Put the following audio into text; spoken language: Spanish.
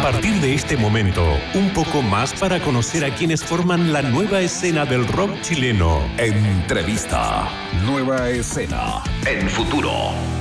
partir de este momento, un poco más para conocer a quienes forman la nueva escena del rock chileno. Entrevista. Nueva escena en Futuro.